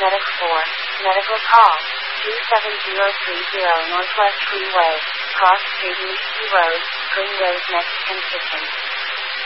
Medic 4, medical call, 27030 Northwest Freeway, cross Street East Road, Green Road, Mexican Kitchen.